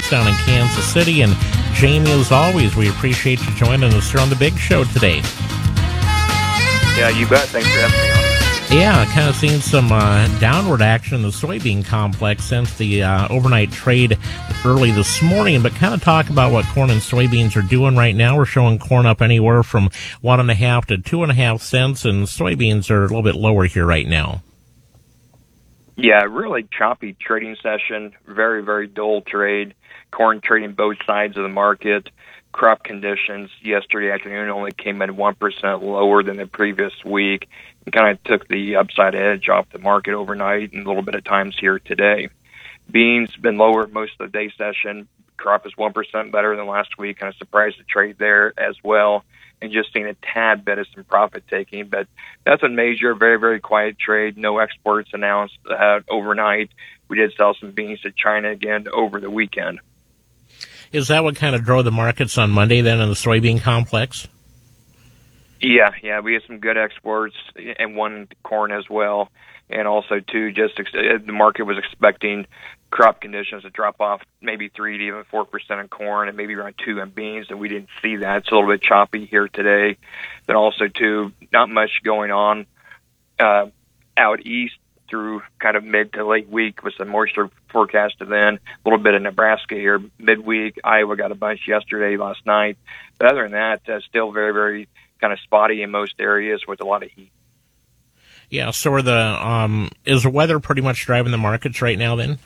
Markets down in Kansas City. And Jamie, as always, we appreciate you joining us here on the Big Show today. Yeah, you bet. Thanks for having me on. Yeah, kind of seen some downward action in the soybean complex since the overnight trade early this morning, but kind of talk about what corn and soybeans are doing right now. We're showing corn up anywhere from 1.5 to 2.5 cents, and soybeans are a little bit lower here right now. Yeah, really choppy trading session. Very, very dull trade. Corn trading both sides of the market. Crop conditions yesterday afternoon only came in 1% lower than the previous week and kind of took the upside edge off the market overnight and a little bit of times here today. Beans been lower most of the day session. Crop is 1% better than last week. Kind of surprised the trade there as well, and just seeing a tad bit of some profit taking. But that's a major, very, very quiet trade. No exports announced overnight. We did sell some beans to China again over the weekend. Is that what kind of drove the markets on Monday then in the soybean complex? Yeah, we had some good exports and one corn as well. And also, too, the market was expecting crop conditions to drop off maybe 3 to even 4% in corn and maybe around 2 in beans, and we didn't see that. It's a little bit choppy here today. Then also, too, not much going on out east through kind of mid to late week with some moisture forecasted then. A little bit of Nebraska here midweek. Iowa got a bunch yesterday, last night. But other than that, still very, very kind of spotty in most areas with a lot of heat. Yeah, so is the weather pretty much driving the markets right now then?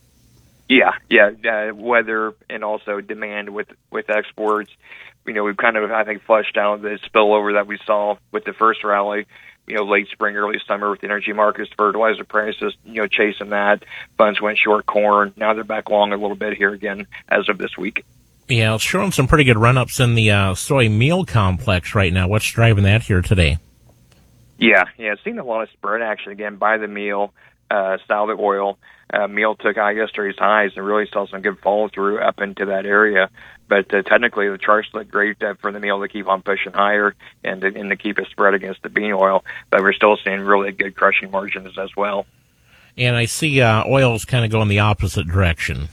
Yeah, weather and also demand with exports. We've kind of, I think, flushed out the spillover that we saw with the first rally, late spring, early summer with the energy markets, fertilizer prices, chasing that. Funds went short corn. Now they're back long a little bit here again as of this week. Yeah, it's showing some pretty good run-ups in the soy meal complex right now. What's driving that here today? Yeah, seeing a lot of spread action again by the meal, salvage oil. Meal took yesterday's highs and really saw some good follow through up into that area. But technically, the charts look great for the meal to keep on pushing higher and to keep a spread against the bean oil. But we're still seeing really good crushing margins as well. And I see oils kind of going the opposite direction.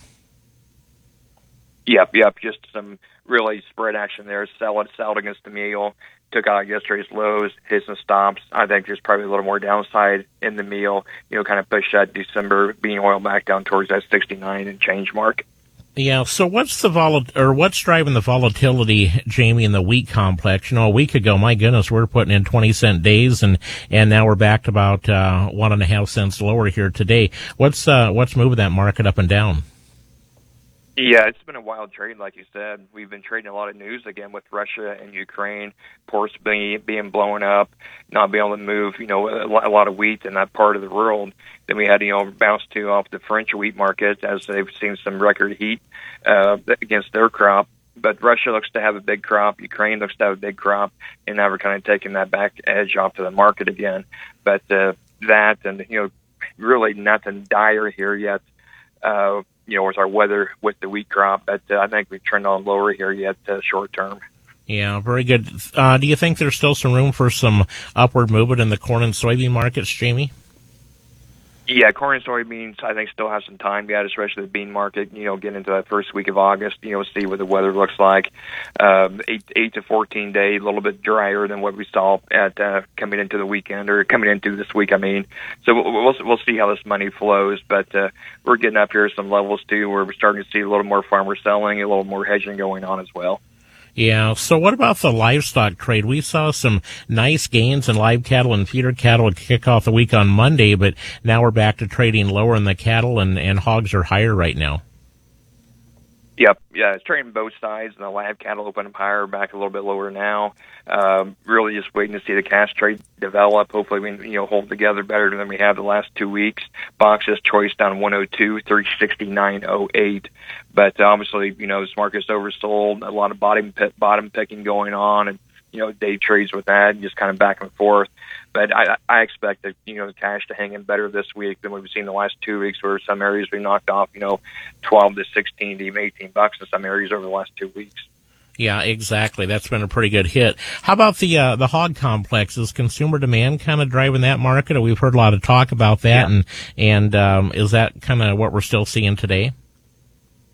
Yep. Just some really spread action there. Sell against the meal. Took out yesterday's lows, hit some stops. I think there's probably a little more downside in the meal. Kind of push that December bean oil back down towards that 69 and change mark. Yeah. So what's driving the volatility, Jamie, in the wheat complex? A week ago, my goodness, we were putting in 20-cent days, and now we're back to about 1.5 cents lower here today. What's moving that market up and down? Yeah, it's been a wild trade, like you said. We've been trading a lot of news again with Russia and Ukraine, ports being blown up, not being able to move, a lot of wheat in that part of the world. Then we had, bounce off the French wheat market as they've seen some record heat against their crop. But Russia looks to have a big crop. Ukraine looks to have a big crop. And now we're kind of taking that back edge off to the market again. But that and, really nothing dire here yet. With our weather with the wheat crop, but I think we've turned on lower here yet short term. Yeah, very good. Do you think there's still some room for some upward movement in the corn and soybean markets, Jamie? Yeah, corn and soybeans, I think, still have some time yet, especially the bean market, getting into that first week of August, see what the weather looks like. 8 to 14 day, a little bit drier than what we saw at coming into the weekend, or coming into this week, I mean. So we'll see how this money flows, but we're getting up here at some levels, too, where we're starting to see a little more farmer selling, a little more hedging going on as well. Yeah, so what about the livestock trade? We saw some nice gains in live cattle and feeder cattle to kick off the week on Monday, but now we're back to trading lower in the cattle, and hogs are higher right now. Yep, it's trading both sides, and the live cattle open up higher, back a little bit lower now. Really just waiting to see the cash trade develop. Hopefully we can, hold together better than we have the last 2 weeks. Boxes choice down 102, 369.08. But obviously, this market's oversold, a lot of bottom picking going on, and day trades with that, just kind of back and forth. But I expect that, the cash to hang in better this week than we've seen the last 2 weeks, where some areas we knocked off, 12 to 16 to even $18 in some areas over the last 2 weeks. Yeah, exactly. That's been a pretty good hit. How about the hog complex? Is consumer demand kind of driving that market? We've heard a lot of talk about that, and is that kind of what we're still seeing today?